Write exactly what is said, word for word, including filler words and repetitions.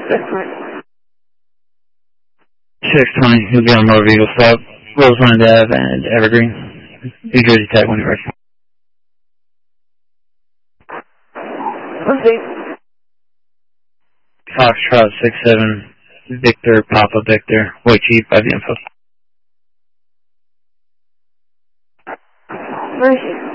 six twenty, he'll be on Motor Vehicle Stop, Roseland Ave and Evergreen, New Jersey Tag when you're ready. Proceed. Foxtrot six seven, Victor, Papa Victor, White Chief, by the info. Proceed.